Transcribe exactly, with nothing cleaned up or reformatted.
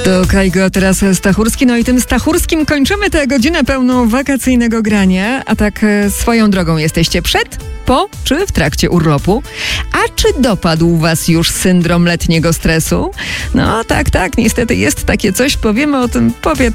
To Kajgo, a teraz Stachurski. No i tym Stachurskim kończymy tę godzinę pełną wakacyjnego grania. A tak swoją drogą jesteście przed, po czy w trakcie urlopu? A czy dopadł was już syndrom letniego stresu? No tak, tak, niestety jest takie coś. Powiemy o tym, powie